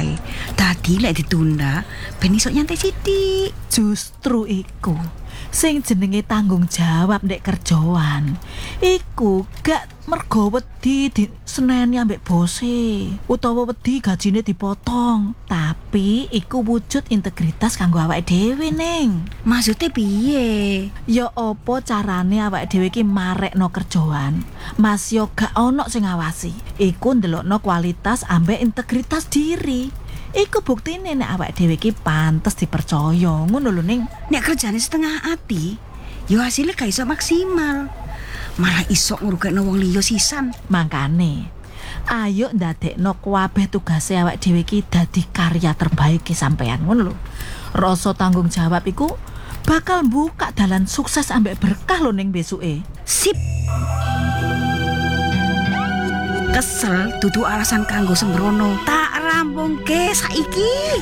wae. Dadi lek ditunda ben iso nyantai sithik. Justru iku sing jenenge tanggung jawab ndek kerjaan iku gak mergo wedi diseneni ambek bose utawa wedi gajine dipotong, tapi iku wujud integritas kanggo awake dhewe ning. Maksudnya piye? Ya apa carane awake dhewe iki marekno kerjaan Mas yo gak ono sing ngawasi, iku ndelokno kualitas ambek integritas diri. Iku buktine nek awake dhewe iki pantes dipercaya, ngono lho ning. Nek kerjane setengah ati, yo hasilnya gak iso maksimal. Malah iso ngrugekno wong liya sisan. Mangkane, ayo ndadekno kabeh tugase awake dhewe iki dadi karya terbaik ki sampean, ngono lho. Rasa tanggung jawab iku bakal buka dalan sukses ambek berkah lho ning besuke. Sip. Kesel dudu alasan kanggo sembrono. Tak rampungke saiki.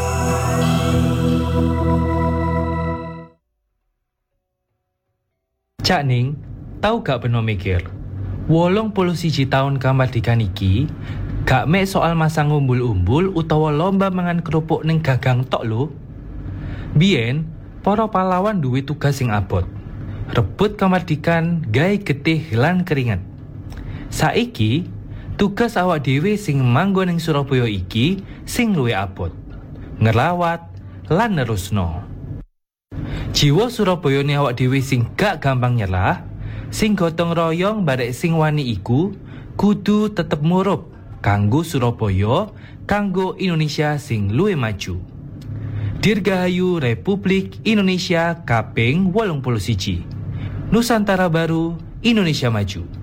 Cak Ning, tau gak peno mikir 81 tahun kamardikan iki gak mek soal masang umbul-umbul utawa lomba mangan kerupuk ning gagang tok lho. Biyen para pahlawan duwe tugas sing abot, rebut kamardikan gawe getih lan keringat. Saiki tugas awak dhewe sing manggon ning Surabaya iki sing luwih abot, ngelawat lan nerusno. Jiwa Surabaya ni awak dhewe sing gak gampang nyerah, sing gotong royong barek sing wani iku kudu tetep murup kanggo Surabaya, kanggo Indonesia sing luwih maju. Dirgahayu Republik Indonesia kaping 81. Nusantara Baru, Indonesia Maju.